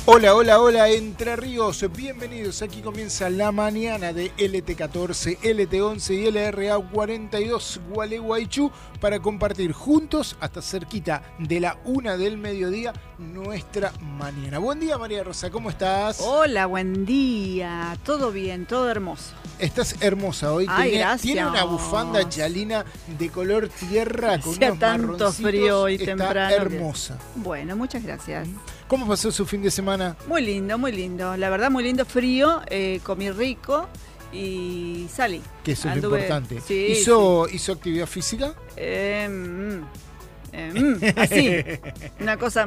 Hola, hola, hola, Entre Ríos, bienvenidos. Aquí comienza la mañana de LT14, LT11 y LRA42 Gualeguaychú para compartir juntos hasta cerquita de la 1 del mediodía nuestra mañana. Buen día, María Rosa, ¿cómo estás? Hola, buen día. Todo bien, todo hermoso. Estás hermosa hoy. Ay, gracias. Tiene una bufanda chalina de color tierra con Hacía unos tanto marroncitos. frío hoy Está temprano. hermosa. Bueno, muchas gracias. ¿Cómo pasó su fin de semana? Muy lindo, muy lindo. La verdad, muy lindo, frío. Comí rico y salí. Que eso es lo importante. Sí, ¿Hizo actividad física? Así, una cosa.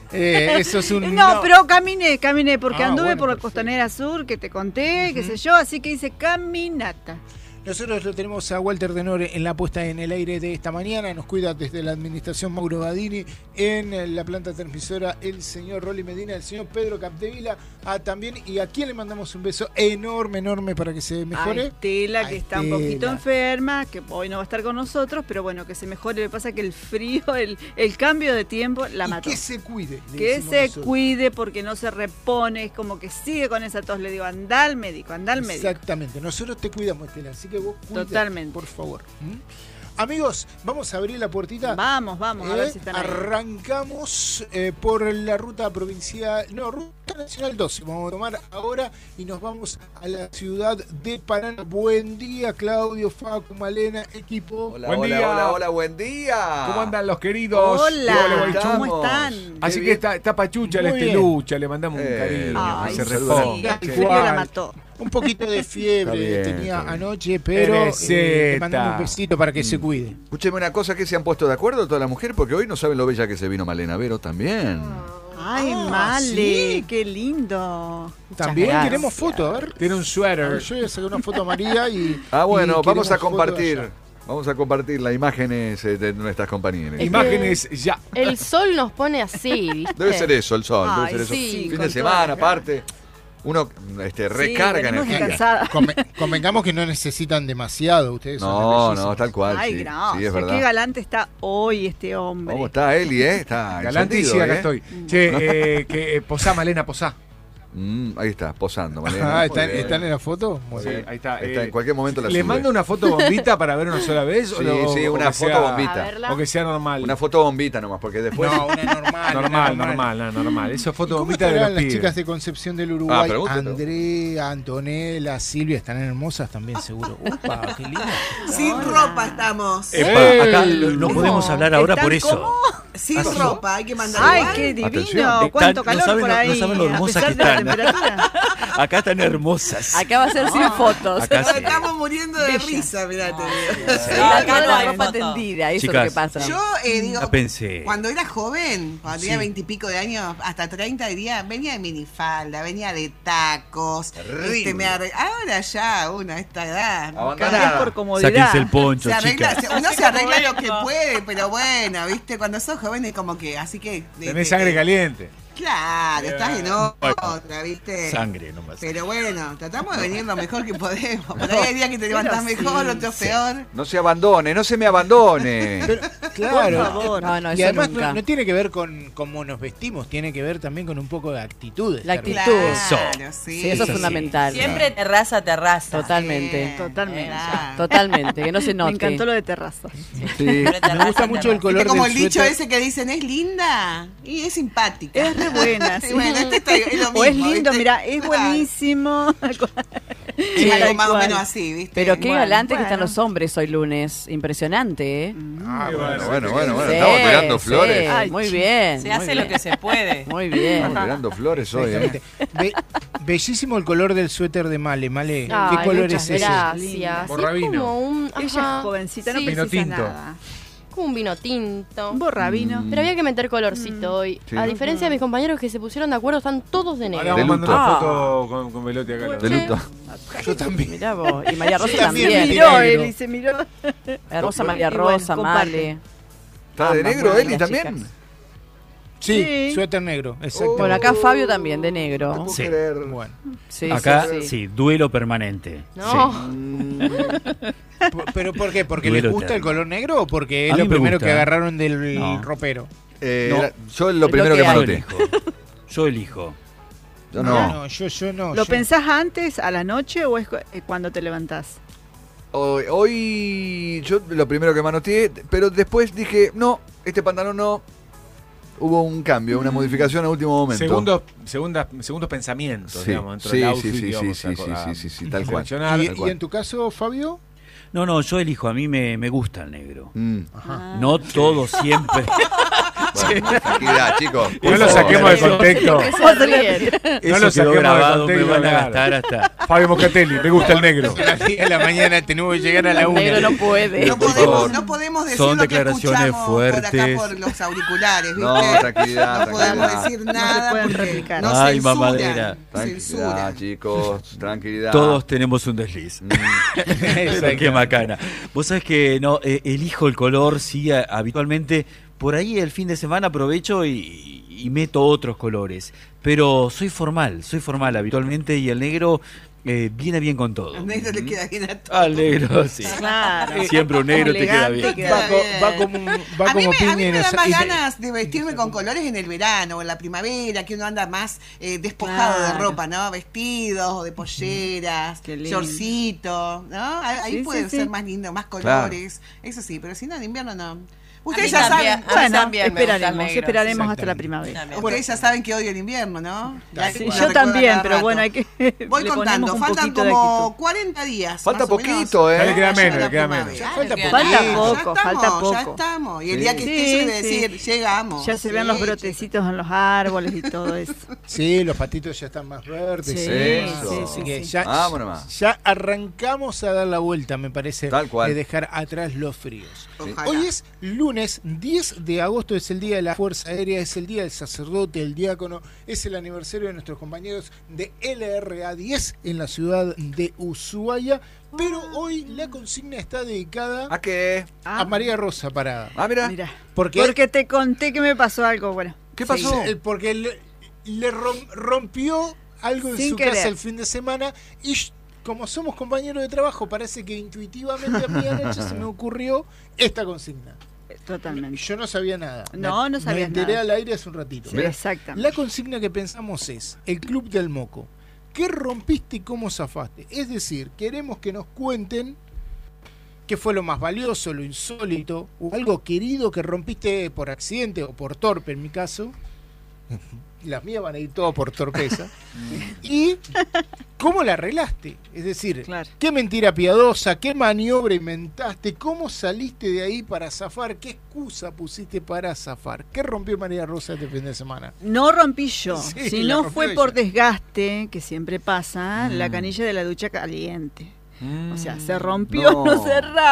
Eso es un. No, pero caminé porque anduve bueno, por la perfecto. Costanera Sur, que te conté, qué sé yo, así que hice caminata. Nosotros lo tenemos a Walter Denore en la puesta en el aire de esta mañana. Nos cuida desde la administración Mauro Badini. En la planta transmisora el señor Rolly Medina, el señor Pedro Capdevila también. Y a quien le mandamos un beso enorme, enorme para que se mejore. A Estela, que está un poquito Estela. enferma, que hoy no va a estar con nosotros, pero bueno, que se mejore. Le pasa que el frío, el cambio de tiempo la Y mató. que se cuide. le Que decimos se nosotros. cuide porque no se repone, es como que sigue con esa tos. Le digo, anda al médico, anda al médico. Exactamente. Nosotros te cuidamos, Estela. Así que vos cuida, Totalmente. por favor. Amigos, vamos a abrir la puertita. Vamos, a ver si están ahí. Arrancamos por la ruta provincial, no, ruta nacional 12. Vamos a tomar ahora y nos vamos a la ciudad de Paraná. Buen día, Claudio, Facu, Malena, equipo. Hola, Buen hola, día. hola, hola, buen día. ¿Cómo andan los queridos? Hola, Gualeguaychú? ¿cómo estamos? están? Así Qué que bien. está Pachucha, la Muy bien. Estelucha, le mandamos un cariño. Ay, que se sí, reponga. el che. frío la mató. Un poquito de fiebre Está bien, tenía está bien. anoche, pero Pereceta. le mandamos un besito para que se cuide. Escúcheme una cosa, que se han puesto de acuerdo todas las mujeres, porque hoy no saben lo bella que se vino Malena Vero también. Ay, Ah, Male, ¿sí? qué lindo. También gracias. queremos fotos, a ver. Tiene un A ver, suéter. yo voy a sacar una foto a María y. Bueno, y vamos a queremos fotos compartir. allá. Vamos a compartir las imágenes de nuestras compañeras. Imágenes ya. El sol nos pone así, ¿viste? Debe ser eso, el sol, Ay, debe ser sí, eso. Fin con de todas semana, las ganas. aparte. Uno recarga venimos energía. cansadas. Convengamos que no necesitan demasiado ustedes. son No, bellísimos. tal cual. Ay, sí, gracias. sí, es Qué verdad. galante está hoy este hombre. ¿Cómo está Eli, Está Galante y sí, encendido, acá estoy. Che, posá, Malena, posá. Ahí está, posando, Malena. Ah, Muy bien. ¿están en la foto? Muy Sí, bien. ahí está. Está, en cualquier momento la ¿Le sube. mando una foto bombita para ver una sola vez? Sí, o sí, o una que foto sea- bombita. A verla. O que sea normal. Una foto bombita nomás, porque después... No, una normal. Normal. Eso es ¿Y foto cómo bombita de estarán los las pibes. chicas de Concepción del Uruguay? pregúntalo. Andrea, Antonella, Silvia, están hermosas también, seguro. Upa, qué lindo. Sin ropa estamos. Epa, Acá no ¿Cómo? podemos hablar ahora por ¿Están eso. cómo? Sin ¿Ah, sí? ropa, hay que mandar Ay, igual. qué divino. Atención. Cuánto No calor saben por lo- no ahí. saben lo hermosas a que pesar de la están. temperatura. Acá están hermosas. Acá va a ser sin fotos. Acá Nos sí. estamos muriendo de risa, mirate. Está toda la ropa tendida, eso Chicas, es lo que pasa. Yo digo, Ya pensé. cuando era joven, cuando tenía Sí. 20 y pico de años, hasta 30 diría, venía de minifalda, venía de tacos. Terrible. Ahora ya, uno a esta edad. Abandonada. Cambiás por comodidad. Sáquense el poncho, Se arregla, chicas. uno se arregla lo que puede, pero bueno, viste, cuando sos joven es como que, así que... Tenés sangre caliente. Claro, estás en otra, viste. Sangre nomás. Pero bueno, tratamos de venir lo mejor que podemos. Por ahí hay días que te levantás Pero mejor, sí, otros peor. No se abandone, no se me abandone. Claro. Por favor. No, Y eso además nunca. no tiene que ver con cómo nos vestimos, tiene que ver también con un poco de actitud. de La estar actitud. Claro, sí. Sí, eso es fundamental. Siempre terraza. Totalmente. Totalmente. Totalmente, que no se Me note. encantó lo de terraza. Sí. Me gusta mucho el color ¿Viste como del el dicho suéter. ese que dicen, es linda? Y es simpática. Es re buena, sí. Bueno, es lo mismo. O es lindo, ¿viste? mira, es Claro. buenísimo. Es algo Tal más o cual. menos así, ¿viste? Pero qué Bueno, galantes que están bueno. los hombres hoy lunes. Impresionante, ¿eh? Ah, Bueno, Sí, estamos tirando sí, flores. Ay, muy bien. Se muy hace bien. lo que se puede. Muy bien. Estamos tirando flores hoy, Exactamente. Bellísimo el color del suéter de Male. Male, Ay, ¿qué color es muchas ese? gracias. Borrabino. Sí, como un, Ella es ajá, jovencita, no sí, Vino precisa tinto. nada. como un vino tinto. Un borrabino. Pero había que meter colorcito hoy. Sí. A diferencia de mis compañeros que se pusieron de acuerdo, están todos de Ahora negro. De vamos a mandar luto. una foto con Velotti acá. De luto. Yo también. Mirá vos. Y María Rosa Yo también también. me Miró negro. él y se miró. Hermosa María Y bueno, Rosa, comparte. Male. ¿Está de Ambas, negro bueno, Eli las también? chicas. Sí, Sí. suéter negro, exacto. Bueno, acá Fabio también, de No negro. puedo Sí. creer. Bueno. Sí, Acá, sí, sí, sí. duelo permanente. No. ¿Pero por qué? ¿Porque Duelo les gusta el eterno. color negro o porque A es mí lo me primero gusta. que agarraron del No. ropero? No. Yo lo primero que que hay. Yo me anoté. elijo. Yo elijo. Yo No, no. yo no. ¿Lo yo- pensás antes, a la noche o es cuando te levantás? Hoy yo lo primero que manoteé, pero después dije, no, este pantalón no. Hubo un cambio, una modificación a último momento. Segundos pensamientos, Sí, digamos, dentro sí, del sí, outfit sí, que íbamos sí, a sí, co- a- sí, tal cual. seleccionar. ¿Y, Tal cual. y en tu caso, Fabio? No, yo elijo, a mí me gusta el negro. Ah. No todo siempre. Bueno, tranquilidad, chicos. No lo Por saquemos de favor. contexto. Que se ríen. No Eso lo quedó saquemos de grabado, me contexto, van a claro. gastar hasta... Fabio Moscatelli, me gusta el negro. A las 10 de la mañana tenemos que llegar a la El 1. negro no puede. No por podemos, favor. no podemos decir Son lo que declaraciones escuchamos por acá fuertes. por los auriculares, ¿viste? No, tranquilidad, No podemos tranquilidad. decir nada pueden porque replicar. nos Ay, censuran, mamadera. Tranquilidad, censuran. chicos, tranquilidad. Todos tenemos un desliz. Pero qué macana. Vos sabés que no elijo el color, sí, habitualmente. Por ahí el fin de semana aprovecho y meto otros colores. Pero soy formal habitualmente y el negro viene bien con todo. Al negro le queda bien a todo. Al negro, sí. Claro. Siempre un negro te queda Elegante, bien. queda Va, bien. va como, va A mí, como me, piña a mí y me no da sa- más y- ganas de vestirme con colores en el verano o en la primavera, que uno anda más despojado de Claro. ropa, ¿no? Vestidos o de polleras, Qué lindo. shortcito, ¿no? Ahí Sí, puede sí, ser sí. más lindo, más colores. Eso sí, pero si no, en invierno no. Ustedes mí ya también. saben. A mí Bueno, también me gusta el esperaremos negro, hasta la exactamente. primavera. Ustedes ya saben que odio el invierno, ¿no? Ya Sí, lo yo recuerdo también, cada pero rato. bueno, hay que Voy le contando, ponemos un faltan poquito de como actitud. 40 días. Falta más o menos. poquito, Ya le ¿eh? queda Llega menos, la le queda primavera. menos. Ya Falta poquito. poco, Ya falta estamos, poco. Ya estamos. Y el Sí. día que esté Sí, eso debe sí. decir, llegamos. Ya se ven Sí, los brotecitos en los árboles y todo eso. Sí, los patitos ya están más verdes. Sí, Eso. sí, Así sí, que sí. ya, Vámonos más. ya arrancamos a dar la vuelta, me parece, Tal cual. de dejar atrás los fríos. Ojalá. Hoy es lunes 10 de agosto, es el día de la Fuerza Aérea, es el día del sacerdote, el diácono, es el aniversario de nuestros compañeros de LRA 10 en la ciudad de Ushuaia, pero hoy la consigna está dedicada ¿A qué? a María Rosa Parada. Ah, mira. Mira, Porque, porque te conté que me pasó algo, bueno. ¿Qué pasó? porque le rompió algo en Sin su querer. casa el fin de semana y como somos compañeros de trabajo, parece que intuitivamente a mí anoche se me ocurrió esta consigna. Y Totalmente. yo no sabía nada. No, no sabías Me enteré nada. al aire hace un ratito. Sí, exactamente. La consigna que pensamos es el Club del Moco. ¿Qué rompiste y cómo zafaste? Es decir, queremos que nos cuenten qué fue lo más valioso, lo insólito, o algo querido que rompiste por accidente o por torpe en mi caso. Las mías van a ir todo por torpeza. Y cómo la arreglaste. Es decir, Claro. qué mentira piadosa, qué maniobra inventaste, cómo saliste de ahí para zafar, qué excusa pusiste para zafar. ¿Qué rompió María Rosa este fin de semana? No rompí yo, Sí, si la no rompió fue ella. por desgaste, que siempre pasa, la canilla de la ducha caliente. O sea, se rompió, No. no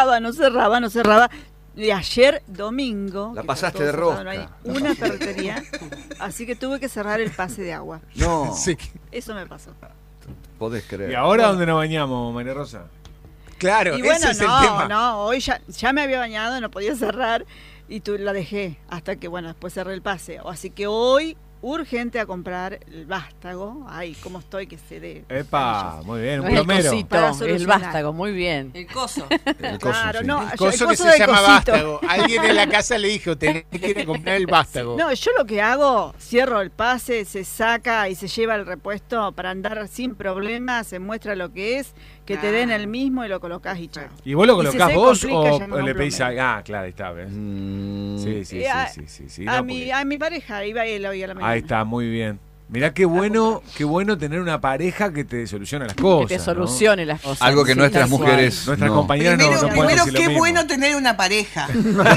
cerraba. Y ayer domingo, La que pasaste está de todo cerrado, no hay rosca. una ferretería, así que tuve que cerrar el pase de agua. No. Sí, Eso me pasó. Podés creer. ¿Y ahora dónde nos bañamos, María Rosa? claro, Y bueno, ese es el tema. no, hoy ya me había bañado, no podía cerrar y la dejé hasta que, bueno, después cerré el pase. Así que hoy, urgente a comprar el vástago. Ay, cómo estoy que se dé. Epa, muy bien, un El plomero. cosito, Para el solucionar. vástago, muy bien. El coso. El coso, Claro, sí. no, El el coso que coso se de llama cosito. vástago. Alguien en la casa le dijo, tenés que ir a comprar el vástago. No, yo lo que hago, cierro el pase, se saca y se lleva el repuesto para andar sin problemas, se muestra lo que es, que te den el mismo y lo colocás y chao. ¿Y vos lo Y si colocás se vos complica, o llamás a un le pedís a... plomero. Ah, claro, ahí está, ¿ves? Sí, sí, A- sí, sí, sí. A no, mi, porque- a mi pareja, iba él hoy a la mañana. Ahí está, muy bien. Mirá qué bueno tener una pareja que te soluciona las cosas. Que te ¿no? solucione las cosas. Algo que Sí, nuestras tal cual. mujeres Nuestras no. compañeras no pueden Primero decir lo qué mismo. bueno tener una pareja.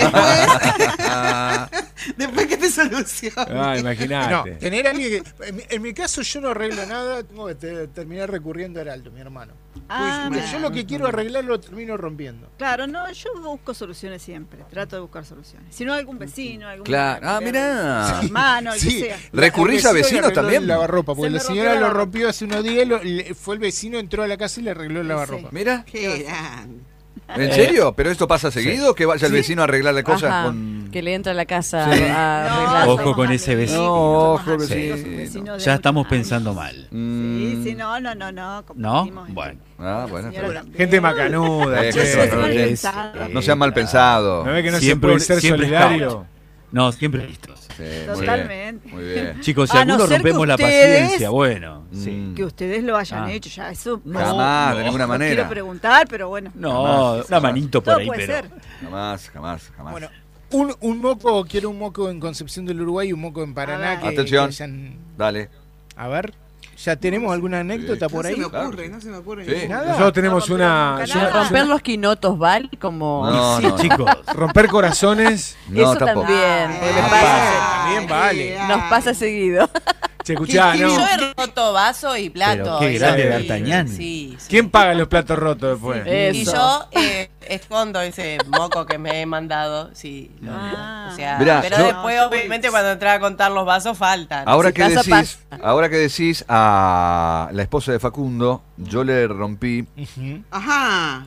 Después que te solucione. Ah, No, imagínate. tener a alguien que. En mi caso, yo no arreglo nada, tengo que terminar recurriendo a Heraldo, mi hermano. Ah, Porque mira. yo lo que quiero arreglar lo termino rompiendo. Claro, no, yo busco soluciones siempre, trato de buscar soluciones. Si no, algún vecino, algún Claro. Ah, mirá. hermano, el Sí. que sea. ¿Recurrís El a vecino le vecinos arregló también? el lavarropa, porque Se me la señora rompió el lo lavarropa. rompió hace unos días, fue el vecino, entró a la casa y le arregló el lavarropa. Mira, Qué grande. ¿en serio? ¿Pero esto pasa seguido? ¿Que vaya el vecino a arreglarle cosas Ajá, con...? que le entra a la casa Sí. a No, arreglar. Ojo somos con ese amigos, vecino. No, somos ojo, amigos, vecino. vecinos de Ya muchos estamos años. pensando mal. Sí, sí, no, ¿No? compartimos, Bueno. Ah, la bueno, señora está también. Gente macanuda, Sí, che. sí, sí. mal Es- pensado. No sean mal pensados. ¿No ve que no Siempre- se puede ser siempre solidario? No, siempre listos. Sí, Totalmente. Muy bien. Chicos, si A no algunos ser que rompemos la ustedes- paciencia, bueno. Mm. Que ustedes lo hayan Ah. hecho, ya eso Jamás, de ninguna no manera. quiero preguntar, pero bueno. No, Jamás. una manito por Todo ahí, puede pero. ser. Jamás. Bueno, un moco, quiero un moco en Concepción del Uruguay y un moco en Paraná. A ver. Que Atención. hayan- Dale. A ver, ¿ya tenemos alguna anécdota por No ahí? se me Claro. ocurre, no se me ocurre. Sí. ninguna. Nada. Nosotros tenemos No una. rompemos yo- nada. Romper los quinotos, ¿vale? Como... No, Sí, no. chicos. romper corazones. No, Eso tampoco. también. porque me Ah, pasa- también vale. nos pasa seguido. Che, escuchá, Y ¿no? yo he roto vaso y plato. Pero qué y- grande sí, D'Artagnan. Sí, sí. ¿Quién paga los platos rotos después? Y Eso. yo escondo ese moco que me he mandado, sí. Ah. O sea, Mirá, pero yo- después, obviamente, cuando entraba a contar los vasos, faltan. Ahora Si que pasa, decís, pasa. ahora que decís a la esposa de Facundo, yo le rompí Ujú. Ajá.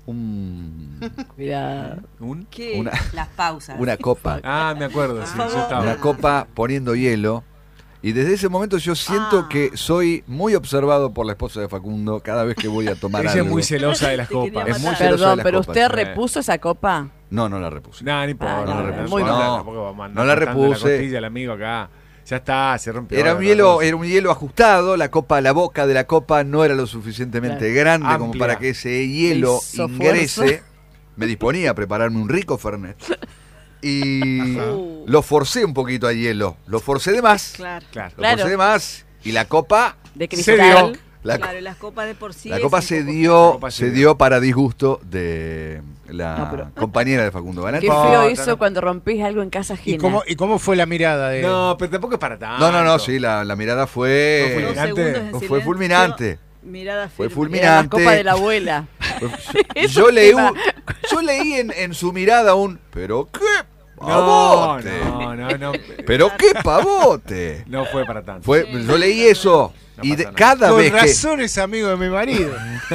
Mira, ¿Qué? Las pausas. una copa. Ah, me acuerdo, sí, yo Una estaba. copa poniendo hielo. Y desde ese momento yo siento que soy muy observado por la esposa de Facundo cada vez que voy a tomar Ella algo. es muy celosa de las Te quería copas. Es muy matar. celosa de perdón, las pero copas. ¿usted sí. repuso esa copa? No, no la repuse. No, ni por Ah, no la repuse. muy No, tampoco vamos a andar no la cortando repuse. costilla al amigo acá. Ya está, se rompió. Era ahora, un hielo ajustado, la boca de la copa no era lo suficientemente grande como Amplia. para que ese hielo Hizo ingrese. fuerza. Me disponía a prepararme un rico Fernet. Y Ajá. lo forcé un poquito a hielo. Lo forcé de más. Claro. Claro. Lo Claro. forcé de más. Y la copa, De Se cristal. la, Claro, y las copas de por sí. la es copa un se poco- dio, copa se se dio para disgusto de la No, pero- compañera de Facundo Banati. Qué No, feo no, hizo no. cuando rompís algo en casa ¿Y ajena. cómo fue la mirada de No, pero tampoco es para tanto. No, sí, la mirada No fue. fue Dos fulminante. segundos en Fue silencio, fulminante. Mirada Fue firme. Era la fulminante. copa de la abuela. Eso Yo es leí, tema. yo leí en su mirada ¿pero qué No, pavote? no. ¿Pero qué pavote? No fue para tanto. Yo leí eso No y pasa nada. cada Con vez que... razón es amigo de mi marido.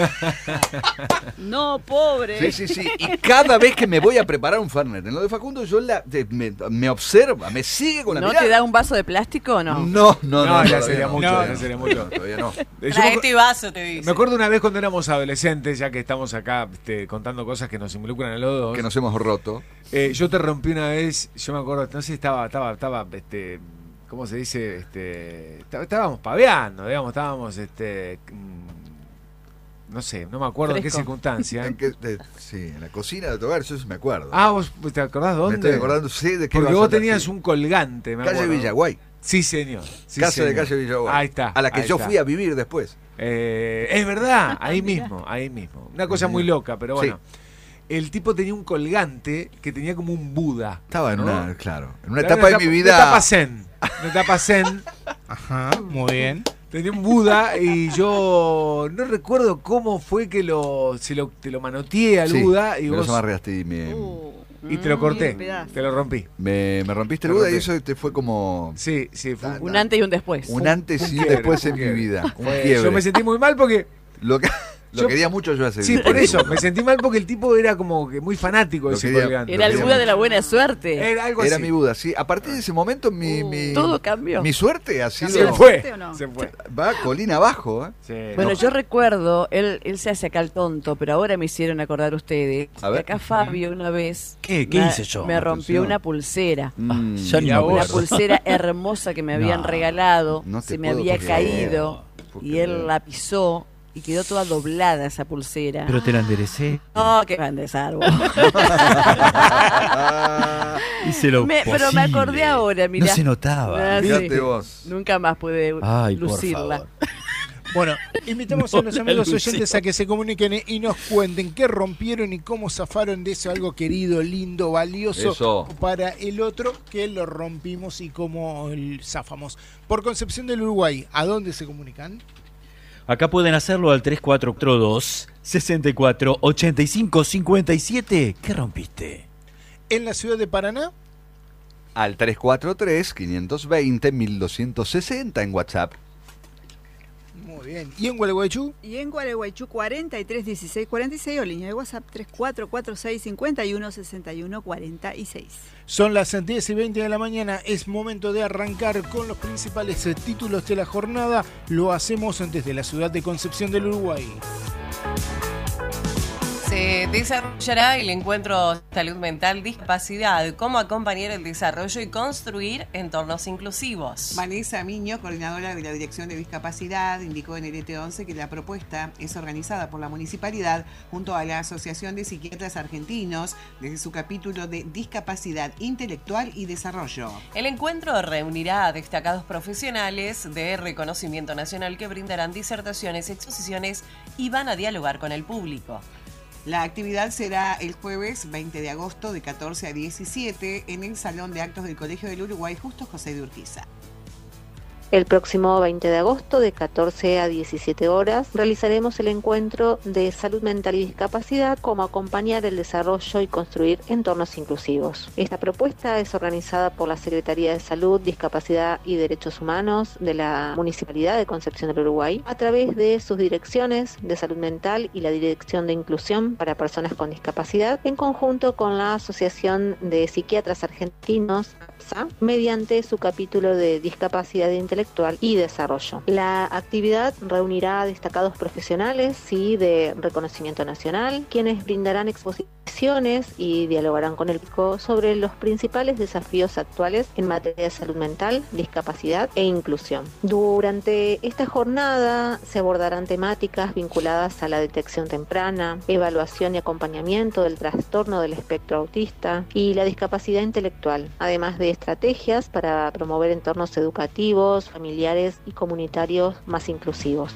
No, pobre. Sí. Y cada vez que me voy a preparar un Fernet en lo de Facundo, yo me observa, me sigue con la ¿No mirada. te da un vaso de plástico o no? No, No, ya todavía sería no, mucho, todavía ya no. sería mucho. Todavía no. Yo me Trae acu- este vaso, te dice. Me acuerdo una vez cuando éramos adolescentes, ya que estamos acá contando cosas que nos involucran a los dos. Que nos hemos roto. Yo te rompí una vez, yo me acuerdo, no sé, estaba, ¿cómo se dice? Estábamos paveando, digamos, estábamos, no sé, no me acuerdo en qué Fresco. circunstancia. Sí, en la cocina de tu hogar, yo sí me acuerdo. Ah, ¿vos te acordás dónde? me estoy acordando, sí, de qué Porque vas a vos hablar, tenías sí. un colgante, me Calle acuerdo. Villaguay. Sí, señor. Sí, Casa de señor. Calle Villaguay. Ahí está. A la que ahí yo está. fui a vivir después. Es verdad, ahí mismo. Una cosa muy loca, pero bueno. El tipo tenía un colgante que tenía como un Buda. Estaba en ¿no? una, claro, en una Estaba etapa de en mi una vida. etapa zen. Una etapa zen. Ajá, muy bien. Tenía un Buda y yo no recuerdo cómo fue que te lo manoteé al Sí, Buda y me lo vos amarraste y y te lo corté, un pedazo. te lo rompí. me rompiste el Me Buda y rompí. eso te fue como Sí, fue Un antes y un después. un antes y un quiebre, después un en mi quiebre. vida. Un Fue- quiebre. yo me sentí muy mal porque Lo yo- quería mucho yo hace sí, por eso, me sentí mal porque el tipo era como que muy fanático de Lo ese quería- colgante. Era el Lo Buda de la buena suerte. Era algo Era así. mi Buda, sí. A partir de ese momento mi Todo cambió. mi suerte ha sido Se ¿Cambió? fue, ¿O no? se fue. va colina abajo, ¿eh? Sí, Bueno, no. yo recuerdo, él se hace acá el tonto, pero ahora me hicieron acordar ustedes. A ver. Que acá Fabio una vez ¿Qué hice yo? me rompió Atención. una pulsera. Yo ni Y a me vos. Una acuerdo. pulsera hermosa que me habían No, regalado. no te se me puedo había creer. caído Puedo y creer. él la pisó y quedó toda doblada esa pulsera. Pero te la enderecé. No, qué grande árbol. Hice lo Pero me acordé posible. ahora, mirá. No se notaba. Ah, sí. Fíjate vos. Nunca más pude Ay, por lucirla. favor. Bueno, invitamos No, a los la amigos Lucio. oyentes a que se comuniquen y nos cuenten qué rompieron y cómo zafaron de eso, algo querido, lindo, valioso Eso. para el otro, que lo rompimos y cómo zafamos. Por Concepción del Uruguay, ¿a dónde se comunican? Acá pueden hacerlo al 3442 64 85 57. ¿Qué rompiste? En la ciudad de Paraná, Al 343-520-1260 en WhatsApp. muy bien. ¿Y en Gualeguaychú? Y en Gualeguaychú 43 16 46 o línea de WhatsApp 3446 51 61 46. Son las 10:20 de la mañana, es momento de arrancar con los principales títulos de la jornada. Lo hacemos desde la ciudad de Concepción del Uruguay. Se desarrollará el encuentro Salud Mental, Discapacidad, cómo acompañar el desarrollo y construir entornos inclusivos. Vanessa Miño, coordinadora de la Dirección de Discapacidad, indicó en el ET11 que la propuesta es organizada por la municipalidad junto a la Asociación de Psiquiatras Argentinos desde su capítulo de Discapacidad Intelectual y Desarrollo. El encuentro reunirá a destacados profesionales de reconocimiento nacional que brindarán disertaciones, exposiciones y van a dialogar con el público. La actividad será el jueves 20 de agosto de 14 a 17 en el Salón de Actos del Colegio del Uruguay Justo José de Urquiza. El próximo 20 de agosto, de 14 a 17 horas, realizaremos el encuentro de salud mental y discapacidad, cómo acompañar el desarrollo y construir entornos inclusivos. Esta propuesta es organizada por la Secretaría de Salud, Discapacidad y Derechos Humanos de la Municipalidad de Concepción del Uruguay, a través de sus direcciones de salud mental y la Dirección de Inclusión para Personas con Discapacidad, en conjunto con la Asociación de Psiquiatras Argentinos, APSA, mediante su capítulo de Discapacidad Intelectual y Desarrollo. La actividad reunirá a destacados profesionales de reconocimiento nacional, quienes brindarán exposiciones y dialogarán con el público sobre los principales desafíos actuales en materia de salud mental, discapacidad e inclusión. Durante esta jornada se abordarán temáticas vinculadas a la detección temprana, evaluación y acompañamiento del trastorno del espectro autista y la discapacidad intelectual, además de estrategias para promover entornos educativos, familiares y comunitarios más inclusivos.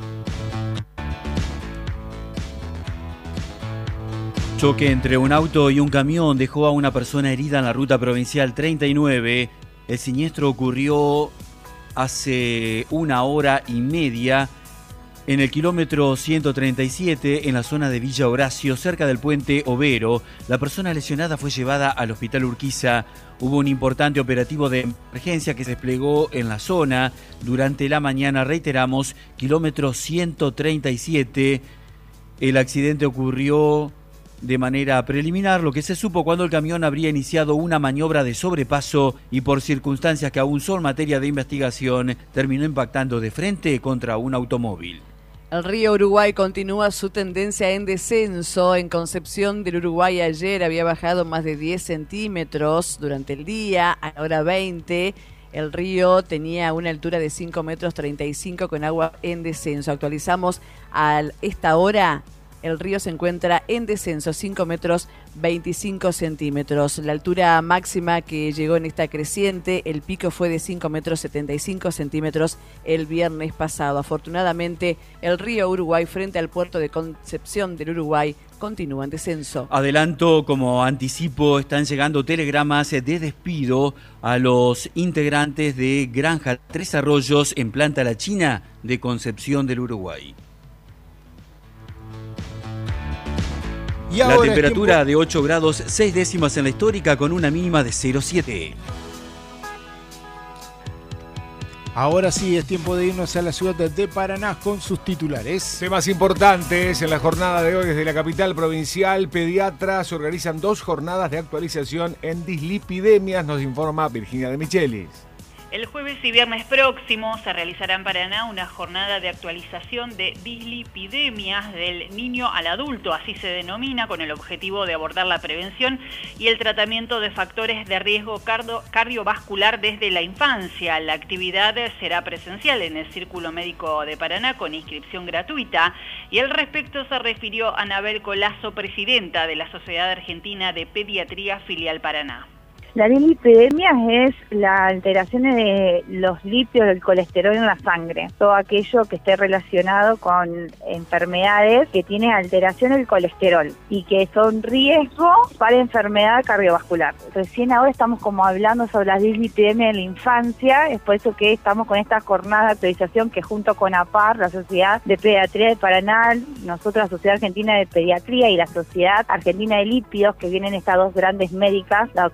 Choque entre un auto y un camión dejó a una persona herida en la ruta provincial 39. El siniestro ocurrió hace 1 hora y media en el kilómetro 137 en la zona de Villa Horacio, cerca del puente Overo. La persona lesionada fue llevada al hospital Urquiza. Hubo un importante operativo de emergencia que se desplegó en la zona durante la mañana. Reiteramos, kilómetro 137. El accidente ocurrió de manera preliminar, lo que se supo cuando el camión habría iniciado una maniobra de sobrepaso y por circunstancias que aún son materia de investigación, terminó impactando de frente contra un automóvil. El río Uruguay continúa su tendencia en descenso. En Concepción del Uruguay ayer había bajado más de 10 centímetros durante el día. A la hora 20 el río tenía una altura de 5,35 metros con agua en descenso. Actualizamos a esta hora. El río se encuentra en descenso, 5,25 metros. La altura máxima que llegó en esta creciente, el pico fue de 5,75 metros el viernes pasado. Afortunadamente, el río Uruguay frente al puerto de Concepción del Uruguay continúa en descenso. Adelanto, como anticipo, están llegando telegramas de despido a los integrantes de Granja Tres Arroyos en Planta La China de Concepción del Uruguay. Y la ahora temperatura de 8 grados 6 décimas en la histórica con una mínima de 0,7. Ahora sí, es tiempo de irnos a la ciudad de Paraná con sus titulares. Temas importantes en la jornada de hoy desde la capital provincial. Pediatras organizan 2 jornadas de actualización en dislipidemias, nos informa Virginia de Michelis. El jueves y viernes próximos se realizará en Paraná una jornada de actualización de dislipidemias del niño al adulto, así se denomina, con el objetivo de abordar la prevención y el tratamiento de factores de riesgo cardiovascular desde la infancia. La actividad será presencial en el Círculo Médico de Paraná con inscripción gratuita y al respecto se refirió Anabel Colazo, presidenta de la Sociedad Argentina de Pediatría Filial Paraná. La dislipidemia es la alteración de los lípidos del colesterol en la sangre, todo aquello que esté relacionado con enfermedades que tienen alteración del colesterol y que son riesgo para enfermedad cardiovascular. Recién ahora estamos como hablando sobre la dislipidemia en la infancia, es por eso que estamos con esta jornada de actualización que junto con APAR, la Sociedad de Pediatría de Paraná, nosotros la Sociedad Argentina de Pediatría y la Sociedad Argentina de Lípidos, que vienen estas 2 grandes médicas, la doctora Silvia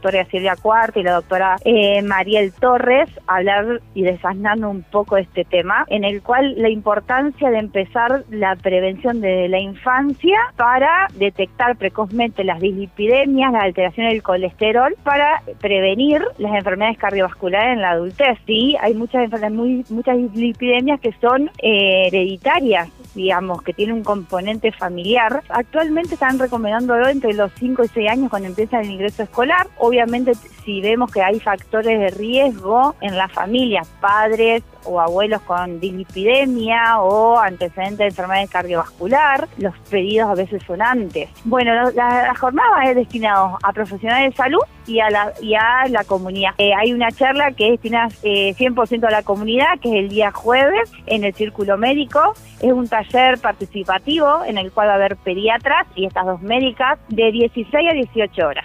Silvia Cuarta y la doctora Mariel Torres, hablar y desasnando un poco este tema, en el cual la importancia de empezar la prevención desde la infancia para detectar precozmente las dislipidemias, las alteraciones del colesterol, para prevenir las enfermedades cardiovasculares en la adultez. Sí, hay muchas dislipidemias que son hereditarias, digamos, que tienen un componente familiar. Actualmente están recomendándolo entre los 5 y 6 años cuando empieza el ingreso escolar. Obviamente, si vemos que hay factores de riesgo en la familia, padres o abuelos con dislipidemia o antecedentes de enfermedad cardiovascular, los pedidos a veces son antes. Bueno, la jornada es destinada a profesionales de salud y a la comunidad. Hay una charla que es destinada 100% a la comunidad, que es el día jueves en el Círculo Médico. Es un taller participativo en el cual va a haber pediatras y estas 2 médicas de 16 a 18 horas.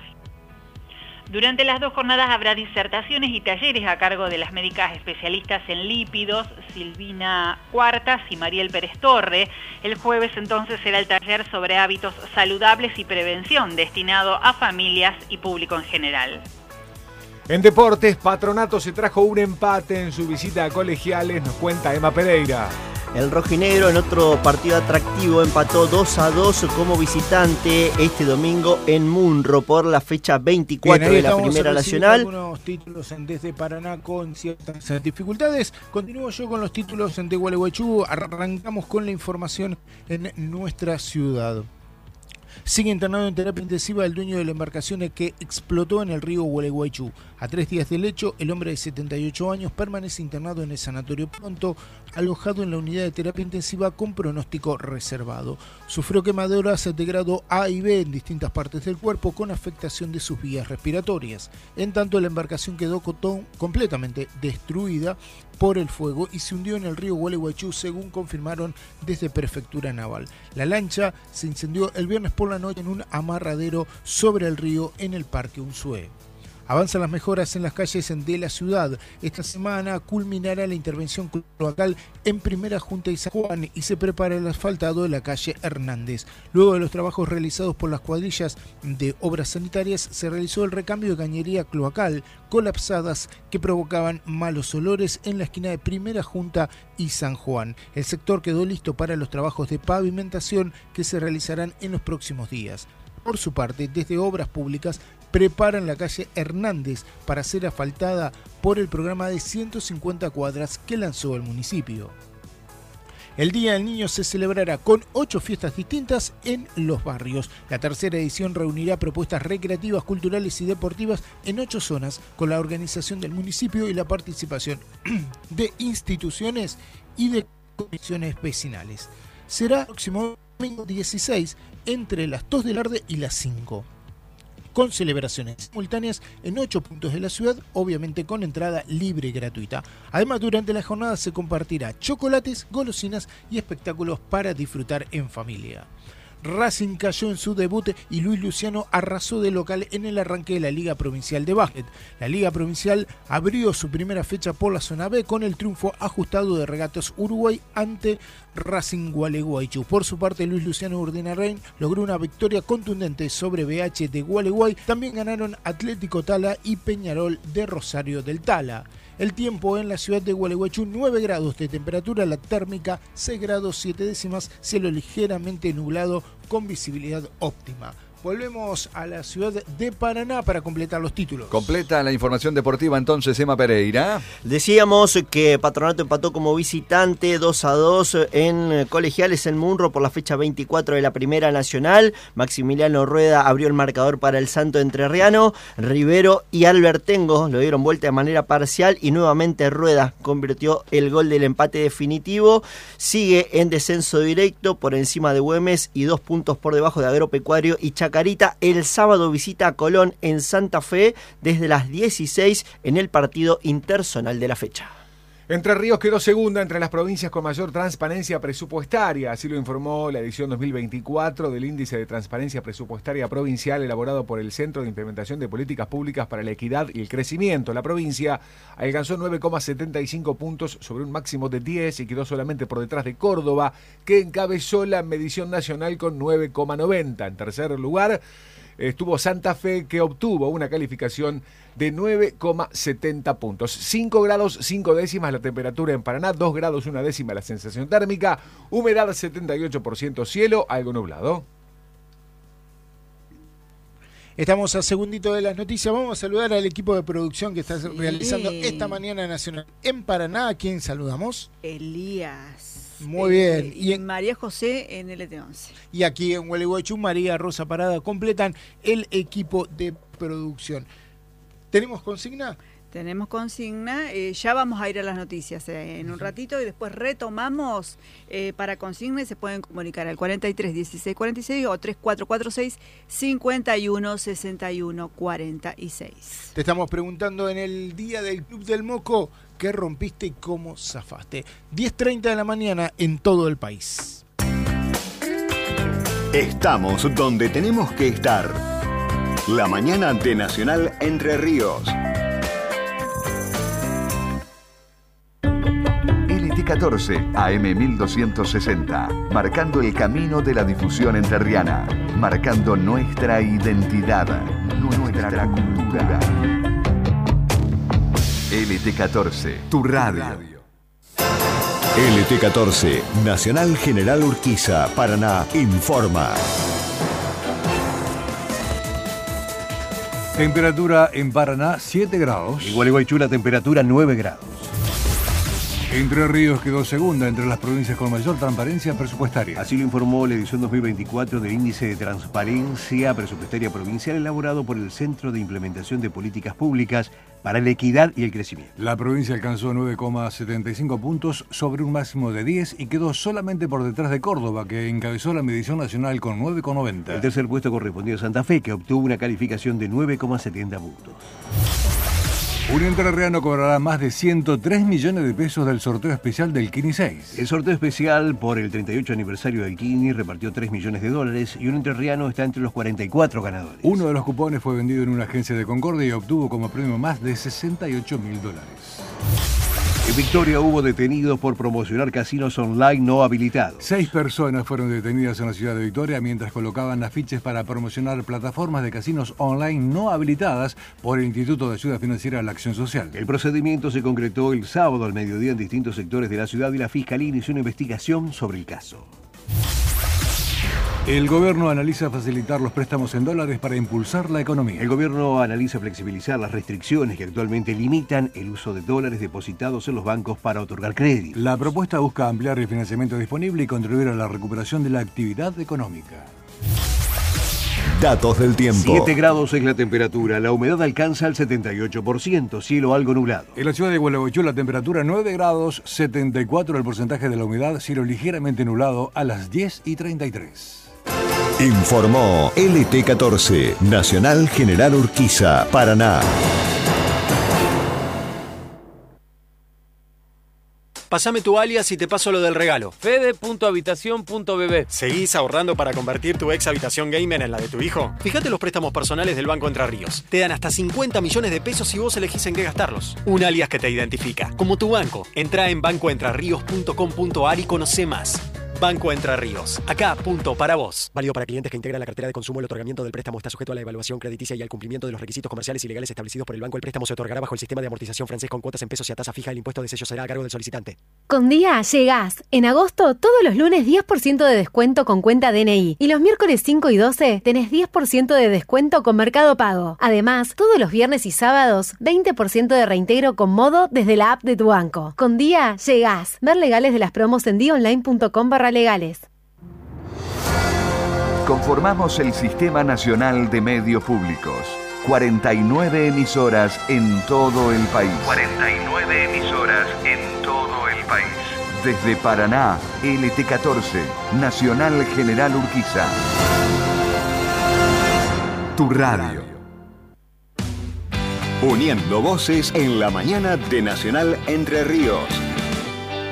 Durante las 2 jornadas habrá disertaciones y talleres a cargo de las médicas especialistas en lípidos, Silvina Cuartas y Mariel Pérez Torre. El jueves entonces será el taller sobre hábitos saludables y prevención, destinado a familias y público en general. En deportes, Patronato se trajo un empate en su visita a Colegiales, nos cuenta Emma Pereira. El rojinegro en otro partido atractivo empató 2-2 como visitante este domingo en Munro por la fecha 24 de la Primera Nacional. Algunos títulos desde Paraná con ciertas dificultades. Continúo yo con los títulos de Gualeguaychú. Arrancamos con la información en nuestra ciudad. Sigue internado en terapia intensiva el dueño de la embarcación que explotó en el río Gualeguaychú. A 3 días del hecho, el hombre de 78 años permanece internado en el Sanatorio Pronto, alojado en la unidad de terapia intensiva con pronóstico reservado. Sufrió quemaduras de grado A y B en distintas partes del cuerpo con afectación de sus vías respiratorias. En tanto, la embarcación quedó completamente destruida por el fuego y se hundió en el río Gualeguaychú, según confirmaron desde Prefectura Naval. La lancha se incendió el viernes por la noche en un amarradero sobre el río en el Parque Unzué. Avanzan las mejoras en las calles de la ciudad. Esta semana culminará la intervención cloacal en Primera Junta y San Juan y se prepara el asfaltado de la calle Hernández. Luego de los trabajos realizados por las cuadrillas de obras sanitarias, se realizó el recambio de cañería cloacal colapsadas que provocaban malos olores en la esquina de Primera Junta y San Juan. El sector quedó listo para los trabajos de pavimentación que se realizarán en los próximos días. Por su parte, desde Obras Públicas preparan la calle Hernández para ser asfaltada por el programa de 150 cuadras que lanzó el municipio. El Día del Niño se celebrará con 8 fiestas distintas en los barrios. La tercera edición reunirá propuestas recreativas, culturales y deportivas en 8 zonas, con la organización del municipio y la participación de instituciones y de comisiones vecinales. Será el próximo domingo 16 entre las 2 de la tarde y las 5. Con celebraciones simultáneas en 8 puntos de la ciudad, obviamente con entrada libre y gratuita. Además, durante la jornada se compartirá chocolates, golosinas y espectáculos para disfrutar en familia. Racing cayó en su debut y Luis Luciano arrasó de local en el arranque de la Liga Provincial de Básquet. La Liga Provincial abrió su primera fecha por la zona B con el triunfo ajustado de Regatas Uruguay ante Racing Gualeguaychú. Por su parte, Luis Luciano Urdinarrain logró una victoria contundente sobre BH de Gualeguay. También ganaron Atlético Tala y Peñarol de Rosario del Tala. El tiempo en la ciudad de Gualeguaychú, 9 grados de temperatura, la térmica 6 grados 7 décimas, cielo ligeramente nublado con visibilidad óptima. Volvemos a la ciudad de Paraná para completar los títulos. Completa la información deportiva entonces Emma Pereira. Decíamos que Patronato empató como visitante 2-2 en Colegiales en Munro por la fecha 24 de la Primera Nacional. Maximiliano Rueda abrió el marcador para el Santo Entrerriano. Rivero y Albertengo lo dieron vuelta de manera parcial y nuevamente Rueda convirtió el gol del empate definitivo. Sigue en descenso directo por encima de Güemes y 2 puntos por debajo de Agropecuario y Chacarita. El sábado visita a Colón en Santa Fe desde las 16 en el partido interzonal de la fecha. Entre Ríos quedó segunda entre las provincias con mayor transparencia presupuestaria, así lo informó la edición 2024 del Índice de Transparencia Presupuestaria Provincial elaborado por el Centro de Implementación de Políticas Públicas para la Equidad y el Crecimiento. La provincia alcanzó 9,75 puntos sobre un máximo de 10 y quedó solamente por detrás de Córdoba, que encabezó la medición nacional con 9,90. En tercer lugar estuvo Santa Fe, que obtuvo una calificación de 9,70 puntos. 5 grados 5 décimas la temperatura en Paraná, 2 grados 1 décima la sensación térmica, humedad 78%, cielo algo nublado. Estamos a segundito de las noticias. Vamos a saludar al equipo de producción que está realizando esta mañana nacional en Paraná. ¿A quién saludamos? Elías. Muy bien. Y María José en LT11. Y aquí en Gualeguaychú, María Rosa Parada completan el equipo de producción. ¿Tenemos consigna? Tenemos consigna, ya vamos a ir a las noticias en un ratito y después retomamos para consigna y se pueden comunicar al 43 16 46 o 3446 51 61 46. Te estamos preguntando en el día del Club del Moco, ¿qué rompiste y cómo zafaste? 10:30 de la mañana en todo el país. Estamos donde tenemos que estar. La mañana de Nacional Entre Ríos. LT14 AM 1260, marcando el camino de la difusión entrerriana, marcando nuestra identidad, nuestra cultura. LT14, tu radio. LT14, Nacional General Urquiza, Paraná, informa. Temperatura en Paraná 7 grados. En Gualeguaychú la temperatura 9 grados. Entre Ríos quedó segunda entre las provincias con mayor transparencia presupuestaria. Así lo informó la edición 2024 del Índice de Transparencia Presupuestaria Provincial elaborado por el Centro de Implementación de Políticas Públicas para la Equidad y el Crecimiento. La provincia alcanzó 9,75 puntos sobre un máximo de 10 y quedó solamente por detrás de Córdoba, que encabezó la medición nacional con 9,90. El tercer puesto correspondió a Santa Fe, que obtuvo una calificación de 9,70 puntos. Un entrerriano cobrará más de 103 millones de pesos del sorteo especial del Kini 6. El sorteo especial por el 38 aniversario del Kini repartió 3 millones de dólares y un entrerriano está entre los 44 ganadores. Uno de los cupones fue vendido en una agencia de Concordia y obtuvo como premio más de 68.000 dólares. En Victoria hubo detenidos por promocionar casinos online no habilitados. 6 personas fueron detenidas en la ciudad de Victoria mientras colocaban afiches para promocionar plataformas de casinos online no habilitadas por el Instituto de Ayuda Financiera a la Acción Social. El procedimiento se concretó el sábado al mediodía en distintos sectores de la ciudad y la Fiscalía inició una investigación sobre el caso. El gobierno analiza facilitar los préstamos en dólares para impulsar la economía. El gobierno analiza flexibilizar las restricciones que actualmente limitan el uso de dólares depositados en los bancos para otorgar crédito. La propuesta busca ampliar el financiamiento disponible y contribuir a la recuperación de la actividad económica. Datos del tiempo. 7 grados es la temperatura, la humedad alcanza el 78%, cielo algo nublado. En la ciudad de Gualeguaychú la temperatura 9 grados, 74 el porcentaje de la humedad, cielo ligeramente nublado a las 10:33. Informó LT14, Nacional General Urquiza, Paraná. Pásame tu alias y te paso lo del regalo. Fede.habitación.bb. ¿Seguís ahorrando para convertir tu ex habitación gamer en la de tu hijo? Fíjate los préstamos personales del Banco Entre Ríos. Te dan hasta 50 millones de pesos si vos elegís en qué gastarlos. Un alias que te identifica, como tu banco. Entrá en bancoentrerríos.com.ar y conocé más. Banco Entre Ríos. Acá, punto para vos. Válido para clientes que integran la cartera de consumo. El otorgamiento del préstamo está sujeto a la evaluación crediticia y al cumplimiento de los requisitos comerciales y legales establecidos por el banco. El préstamo se otorgará bajo el sistema de amortización francés con cuotas en pesos y a tasa fija. El impuesto de sello será a cargo del solicitante. Con Día llegás. En agosto, todos los lunes 10% de descuento con cuenta DNI. Y los miércoles 5 y 12 tenés 10% de descuento con Mercado Pago. Además, todos los viernes y sábados, 20% de reintegro con Modo desde la app de tu banco. Con Día llegás. Ver legales de las promos en diaonline.com/legales. Conformamos el Sistema Nacional de Medios Públicos. 49 emisoras en todo el país. 49 emisoras en todo el país. Desde Paraná, LT14, Nacional General Urquiza. Tu radio. Uniendo voces en la mañana de Nacional Entre Ríos.